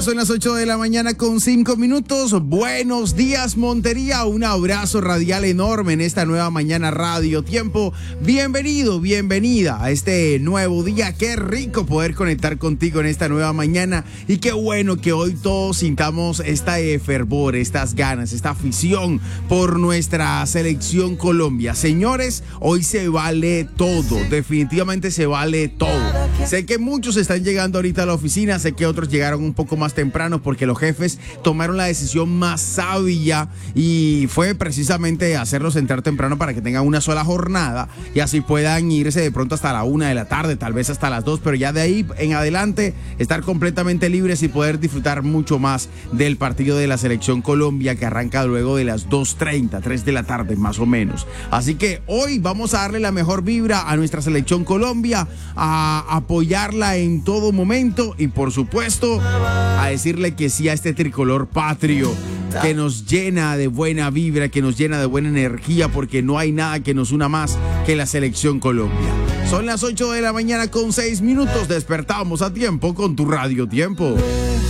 Ya son las 8 de la mañana con 5 minutos. Buenos días, Montería. Un abrazo radial enorme en esta nueva mañana Radio Tiempo. Bienvenido, bienvenida a este nuevo día. Qué rico poder conectar contigo en esta nueva mañana. Y qué bueno que hoy todos sintamos este fervor, estas ganas, esta afición por nuestra selección Colombia. Señores, hoy se vale todo. Definitivamente se vale todo. Sé que muchos están llegando ahorita a la oficina. Sé que otros llegaron un poco más temprano porque los jefes tomaron la decisión más sabia y fue precisamente hacerlos entrar temprano para que tengan una sola jornada y así puedan irse de pronto hasta la 1 de la tarde, tal vez hasta las 2, pero ya de ahí en adelante estar completamente libres y poder disfrutar mucho más del partido de la selección Colombia que arranca luego de las 2:30, 3 de la tarde más o menos. Así que hoy vamos a darle la mejor vibra a nuestra selección Colombia, a apoyarla en todo momento y por supuesto a decirle que sí a este tricolor patrio que nos llena de buena vibra, que nos llena de buena energía, porque no hay nada que nos una más que la selección Colombia. Son las 8 de la mañana con 6 minutos. Despertamos a tiempo con tu Radio Tiempo.